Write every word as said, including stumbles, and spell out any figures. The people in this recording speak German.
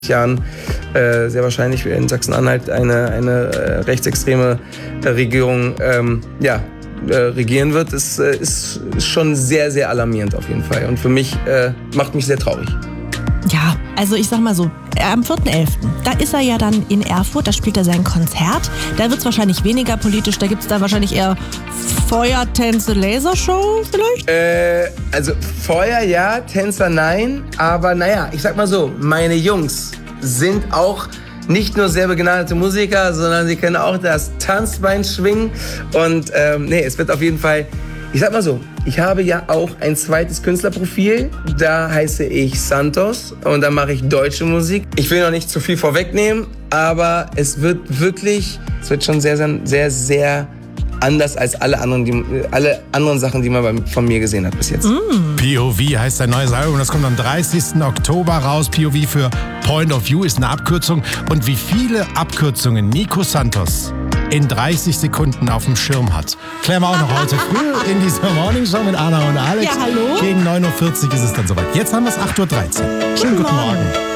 Jahren äh, sehr wahrscheinlich in Sachsen-Anhalt eine, eine äh, rechtsextreme äh, Regierung ähm, ja, äh, regieren wird, ist, äh, ist schon sehr, sehr alarmierend auf jeden Fall. Und für mich äh, macht mich sehr traurig. Ja, also ich sag mal so, am vierten elften da ist er ja dann in Erfurt, da spielt er sein Konzert. Da wird es wahrscheinlich weniger politisch, da gibt es da wahrscheinlich eher Feuer, Tänze, Lasershow vielleicht? Äh, also Feuer ja, Tänzer nein, aber naja, ich sag mal so, meine Jungs sind auch nicht nur sehr begnadete Musiker, sondern sie können auch das Tanzbein schwingen und ähm, nee, es wird auf jeden Fall, ich sag mal so, ich habe ja auch ein zweites Künstlerprofil, da heiße ich Santos und da mache ich deutsche Musik. Ich will noch nicht zu viel vorwegnehmen, aber es wird wirklich, es wird schon sehr, sehr, sehr, sehr anders als alle anderen, die, alle anderen Sachen, die man von mir gesehen hat bis jetzt. Mm. P O V heißt sein neues Album, das kommt am dreißigsten Oktober raus. P O V für Point of View ist eine Abkürzung. Und wie viele Abkürzungen Nico Santos in dreißig Sekunden auf dem Schirm hat, klären wir auch noch heute früh in dieser Morning Show mit Anna und Alex. Ja, hallo. Gegen neun Uhr vierzig ist es dann soweit. Jetzt haben wir es acht Uhr dreizehn. Schönen guten, guten Morgen. Morgen.